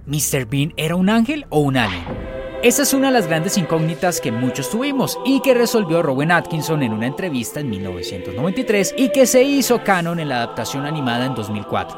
¿Mr. Bean era un ángel o un alien? Esa es una de las grandes incógnitas que muchos tuvimos y que resolvió Rowan Atkinson en una entrevista en 1993 y que se hizo canon en la adaptación animada en 2004.